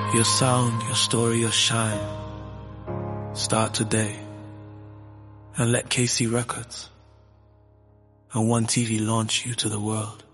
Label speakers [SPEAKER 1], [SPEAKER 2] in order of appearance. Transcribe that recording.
[SPEAKER 1] Your sound, your story, your shine. Start today and let KC Records and One TV launch you to the world.